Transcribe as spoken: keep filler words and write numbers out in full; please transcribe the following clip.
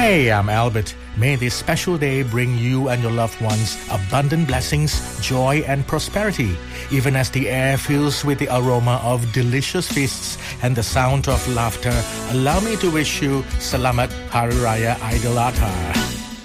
Hey, I'm Albert. May this special day bring you and your loved ones abundant blessings, joy and prosperity. Even as the air fills with the aroma of delicious feasts and the sound of laughter, allow me to wish you Selamat Hari Raya Idul Adha.